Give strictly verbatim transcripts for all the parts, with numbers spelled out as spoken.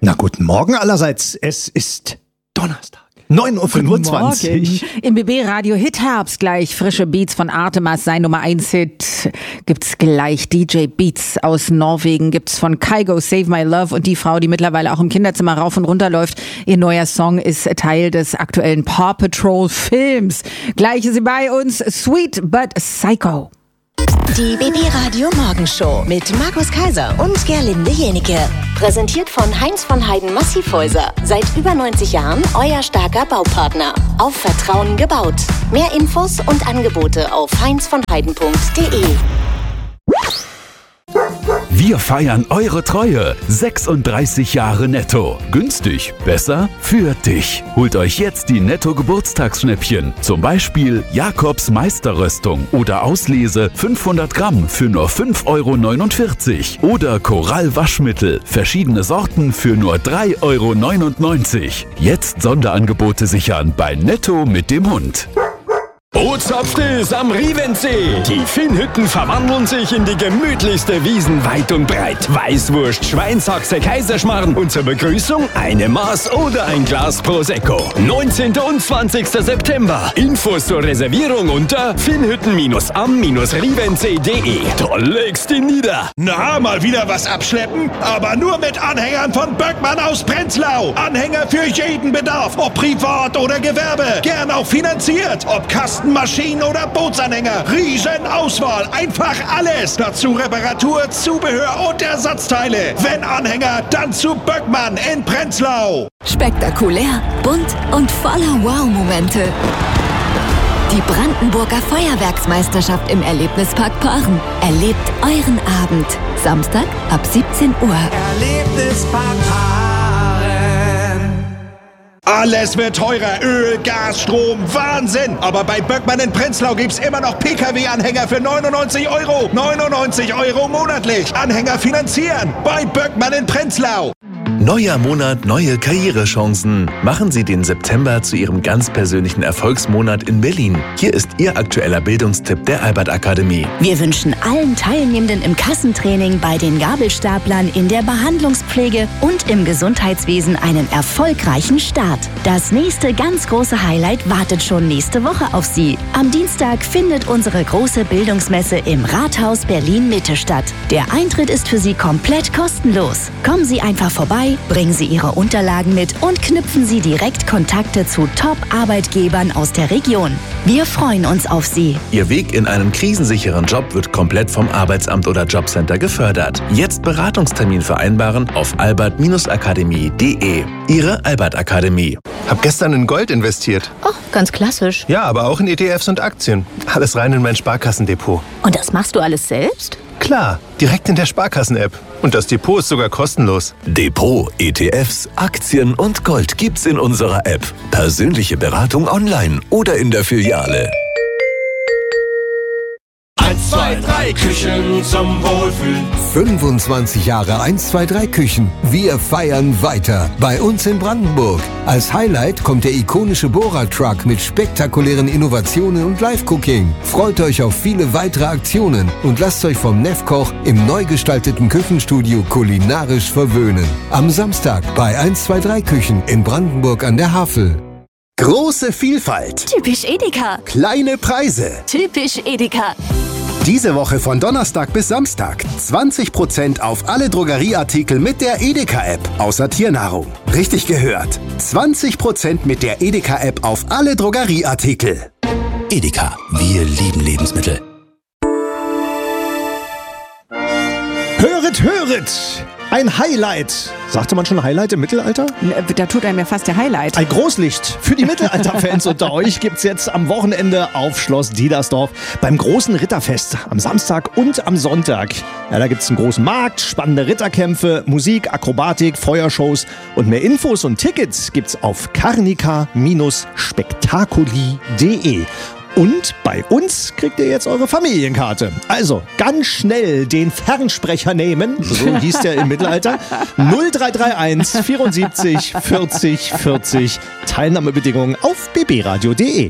Na, guten Morgen allerseits. Es ist Donnerstag. neun Uhr fünfundzwanzig. Im B B Radio Hit Herbst gleich frische Beats von Artemas, sein Nummer eins Hit. Gibt's gleich D J Beats aus Norwegen, gibt's von Kygo Save My Love und die Frau, die mittlerweile auch im Kinderzimmer rauf und runter läuft. Ihr neuer Song ist Teil des aktuellen Paw Patrol Films. Gleich ist sie bei uns, Sweet but Psycho. Die B B Radio Morgenshow mit Markus Kaiser und Gerlinde Jenike. Präsentiert von Heinz von Heiden Massivhäuser. Seit über neunzig Jahren euer starker Baupartner. Auf Vertrauen gebaut. Mehr Infos und Angebote auf heinz von heiden punkt de. Wir feiern eure Treue. sechsunddreißig Jahre Netto. Günstig, besser für dich. Holt euch jetzt die Netto-Geburtstagsschnäppchen. Zum Beispiel Jakobs Meisterröstung oder Auslese fünfhundert Gramm für nur fünf Euro neunundvierzig. Oder Korall Waschmittel. Verschiedene Sorten für nur drei Euro neunundneunzig. Jetzt Sonderangebote sichern bei Netto mit dem Hund. Bootshaft ist am Rievensee. Die Finnhütten verwandeln sich in die gemütlichste Wiesen weit und breit. Weißwurst, Schweinshaxe, Kaiserschmarrn und zur Begrüßung eine Maß oder ein Glas Prosecco. neunzehnten und zwanzigsten September. Infos zur Reservierung unter finnhütten am rievensee punkt de. Da legst du nieder. Na, mal wieder was abschleppen? Aber nur mit Anhängern von Böckmann aus Prenzlau. Anhänger für jeden Bedarf, ob privat oder Gewerbe. Gern auch finanziert, ob Kasten, Maschinen- oder Bootsanhänger. Riesenauswahl, einfach alles. Dazu Reparatur, Zubehör und Ersatzteile. Wenn Anhänger, dann zu Böckmann in Prenzlau. Spektakulär, bunt und voller Wow-Momente. Die Brandenburger Feuerwerksmeisterschaft im Erlebnispark Paaren. Erlebt euren Abend. Samstag ab siebzehn Uhr. Erlebnispark Paaren. Alles wird teurer. Öl, Gas, Strom, Wahnsinn. Aber bei Böckmann in Prenzlau gibt's immer noch P K W-Anhänger für neunundneunzig Euro. neunundneunzig Euro monatlich. Anhänger finanzieren. Bei Böckmann in Prenzlau. Neuer Monat, neue Karrierechancen. Machen Sie den September zu Ihrem ganz persönlichen Erfolgsmonat in Berlin. Hier ist Ihr aktueller Bildungstipp der Albert Akademie. Wir wünschen allen Teilnehmenden im Kassentraining, bei den Gabelstaplern, in der Behandlungspflege und im Gesundheitswesen einen erfolgreichen Start. Das nächste ganz große Highlight wartet schon nächste Woche auf Sie. Am Dienstag findet unsere große Bildungsmesse im Rathaus Berlin-Mitte statt. Der Eintritt ist für Sie komplett kostenlos. Kommen Sie einfach vorbei, bringen Sie Ihre Unterlagen mit und knüpfen Sie direkt Kontakte zu Top-Arbeitgebern aus der Region. Wir freuen uns auf Sie. Ihr Weg in einen krisensicheren Job wird komplett vom Arbeitsamt oder Jobcenter gefördert. Jetzt Beratungstermin vereinbaren auf albert akademie punkt de. Ihre Albert Akademie. Hab gestern in Gold investiert. Oh, ganz klassisch. Ja, aber auch in E T Fs und Aktien. Alles rein in mein Sparkassendepot. Und das machst du alles selbst? Klar, direkt in der Sparkassen-App. Und das Depot ist sogar kostenlos. Depot, E T Fs, Aktien und Gold gibt's in unserer App. Persönliche Beratung online oder in der Filiale. eins, zwei, drei Küchen zum Wohlfühlen. fünfundzwanzig Jahre eins zwei drei Küchen. Wir feiern weiter. Bei uns in Brandenburg. Als Highlight kommt der ikonische Bohrer-Truck mit spektakulären Innovationen und Live-Cooking. Freut euch auf viele weitere Aktionen und lasst euch vom Nefkoch im neu gestalteten Küchenstudio kulinarisch verwöhnen. Am Samstag bei eins zwei drei Küchen in Brandenburg an der Havel. Große Vielfalt. Typisch Edeka. Kleine Preise. Typisch Edeka. Diese Woche von Donnerstag bis Samstag zwanzig Prozent auf alle Drogerieartikel mit der Edeka-App, außer Tiernahrung. Richtig gehört. zwanzig Prozent mit der Edeka-App auf alle Drogerieartikel. Edeka, wir lieben Lebensmittel. Höret, höret! Ein Highlight. Sagte man schon Highlight im Mittelalter? Da tut einem ja fast der Highlight. Ein Großlicht für die Mittelalterfans unter euch gibt's jetzt am Wochenende auf Schloss Diedersdorf beim großen Ritterfest am Samstag und am Sonntag. Ja, da gibt's einen großen Markt, spannende Ritterkämpfe, Musik, Akrobatik, Feuershows und mehr Infos und Tickets gibt's auf carnica spektakuli punkt de. Und bei uns kriegt ihr jetzt eure Familienkarte. Also ganz schnell den Fernsprecher nehmen, so hieß der im Mittelalter. null drei drei eins vierundsiebzig vierzig vierzig. Teilnahmebedingungen auf b b radio punkt de.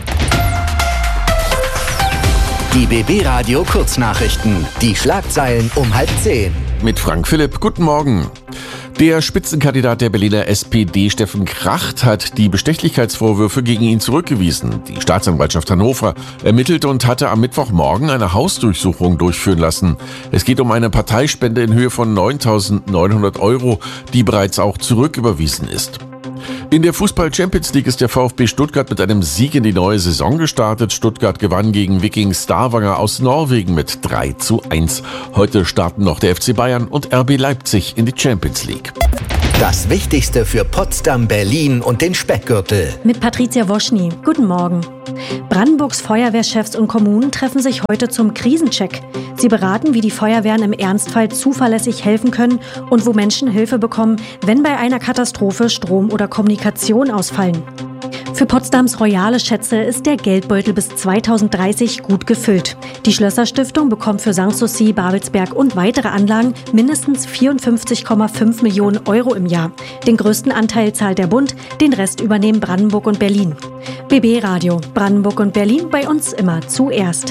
Die B B Radio Kurznachrichten. Die Schlagzeilen um halb zehn. Mit Frank Philipp, guten Morgen. Der Spitzenkandidat der Berliner S P D, Steffen Kracht, hat die Bestechlichkeitsvorwürfe gegen ihn zurückgewiesen. Die Staatsanwaltschaft Hannover ermittelt und hatte am Mittwochmorgen eine Hausdurchsuchung durchführen lassen. Es geht um eine Parteispende in Höhe von neuntausendneunhundert Euro, die bereits auch zurücküberwiesen ist. In der Fußball-Champions League ist der VfB Stuttgart mit einem Sieg in die neue Saison gestartet. Stuttgart gewann gegen Viking Stavanger aus Norwegen mit drei zu eins. Heute starten noch der F C Bayern und R B Leipzig in die Champions League. Das Wichtigste für Potsdam, Berlin und den Speckgürtel. Mit Patricia Woschny. Guten Morgen. Brandenburgs Feuerwehrchefs und Kommunen treffen sich heute zum Krisencheck. Sie beraten, wie die Feuerwehren im Ernstfall zuverlässig helfen können und wo Menschen Hilfe bekommen, wenn bei einer Katastrophe Strom oder Kommunikation ausfallen. Für Potsdams royale Schätze ist der Geldbeutel bis zweitausenddreißig gut gefüllt. Die Schlösser-Stiftung bekommt für Sanssouci, Babelsberg und weitere Anlagen mindestens vierundfünfzig Komma fünf Millionen Euro im Jahr. Den größten Anteil zahlt der Bund, den Rest übernehmen Brandenburg und Berlin. B B Radio, Brandenburg und Berlin, bei uns immer zuerst.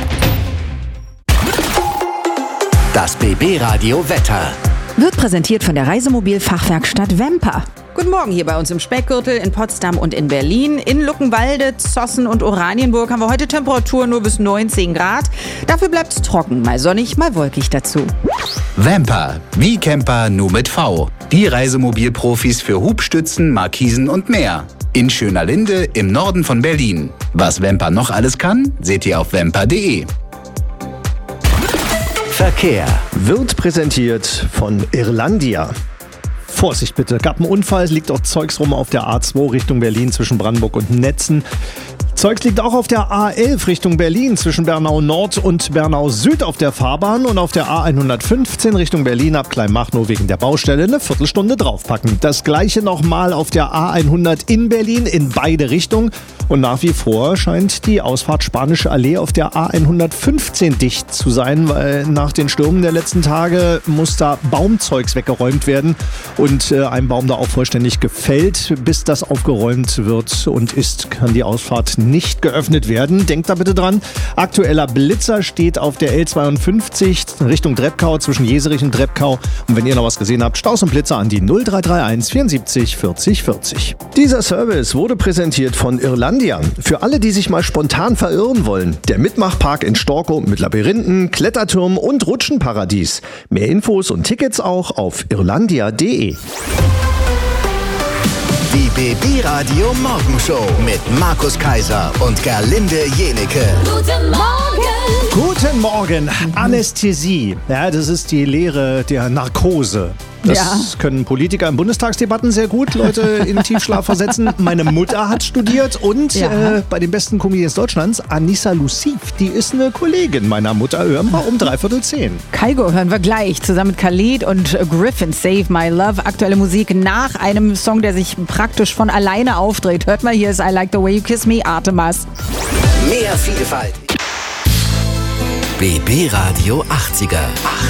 Das B B Radio Wetter wird präsentiert von der Reisemobil-Fachwerkstatt Vemper. Guten Morgen hier bei uns im Speckgürtel in Potsdam und in Berlin. In Luckenwalde, Zossen und Oranienburg haben wir heute Temperaturen nur bis neunzehn Grad. Dafür bleibt es trocken, mal sonnig, mal wolkig dazu. Vemper, wie Camper nur mit V. Die Reisemobilprofis für Hubstützen, Markisen und mehr. In Schönerlinde im Norden von Berlin. Was Vemper noch alles kann, seht ihr auf vemper punkt de. Verkehr wird präsentiert von Irlandia. Vorsicht bitte, gab einen Unfall, es liegt auch Zeugs rum auf der A zwei Richtung Berlin zwischen Brandenburg und Netzen. Zeugs liegt auch auf der A elf Richtung Berlin zwischen Bernau Nord und Bernau Süd auf der Fahrbahn und auf der A hundertfünfzehn Richtung Berlin ab Kleinmachnow wegen der Baustelle eine Viertelstunde draufpacken. Das gleiche nochmal auf der A hundert in Berlin in beide Richtungen und nach wie vor scheint die Ausfahrt Spanische Allee auf der A hundertfünfzehn dicht zu sein, weil nach den Stürmen der letzten Tage muss da Baumzeugs weggeräumt werden und äh, ein Baum da auch vollständig gefällt. Bis das aufgeräumt wird und ist, kann die Ausfahrt nicht geöffnet werden. Denkt da bitte dran. Aktueller Blitzer steht auf der L zweiundfünfzig Richtung Treppkau, zwischen Jeserich und Treppkau. Und wenn ihr noch was gesehen habt, Staus und Blitzer an die null drei drei eins vierundsiebzig vierzig vierzig. Dieser Service wurde präsentiert von Irlandia. Für alle, die sich mal spontan verirren wollen. Der Mitmachpark in Storkow mit Labyrinthen, Kletterturm und Rutschenparadies. Mehr Infos und Tickets auch auf irlandia punkt de. Die B B Radio Morgenshow mit Markus Kaiser und Gerlinde Jenecke. Guten Morgen! Guten Morgen! Anästhesie. Ja, das ist die Lehre der Narkose. Das ja. können Politiker in Bundestagsdebatten sehr gut, Leute in Tiefschlaf versetzen. Meine Mutter hat studiert und ja. äh, bei den besten Comedians Deutschlands, Anissa Luciv, die ist eine Kollegin meiner Mutter. Hören wir um dreiviertel zehn. Kygo hören wir gleich, zusammen mit Khalid und Griffin, Save My Love. Aktuelle Musik nach einem Song, der sich praktisch von alleine aufdreht. Hört mal, hier ist I Like the Way You Kiss Me, Artemas. Mehr Vielfalt. B B Radio achtziger.